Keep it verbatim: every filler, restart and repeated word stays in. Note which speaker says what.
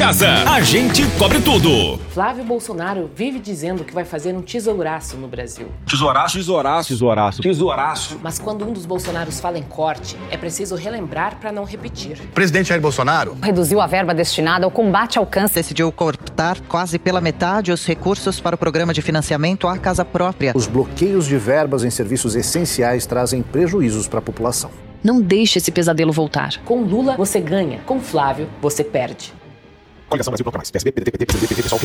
Speaker 1: casa. A gente cobre tudo.
Speaker 2: Flávio Bolsonaro vive dizendo que vai fazer um tesouraço no Brasil.
Speaker 3: Tesouraço? Tesouraço. Tesouraço. Tesouraço.
Speaker 2: Mas quando um dos Bolsonaros fala em corte, é preciso relembrar para não repetir.
Speaker 4: O presidente Jair Bolsonaro
Speaker 5: reduziu a verba destinada ao combate ao câncer.
Speaker 6: Decidiu cortar quase pela metade os recursos para o programa de financiamento à casa própria.
Speaker 7: Os bloqueios de verbas em serviços essenciais trazem prejuízos para a população.
Speaker 8: Não deixe esse pesadelo voltar.
Speaker 2: Com Lula, você ganha. Com Flávio, você perde.
Speaker 7: Coligação Brasil Pronto Mais. P S B, P D T, P T, P S D, P T, P S O L,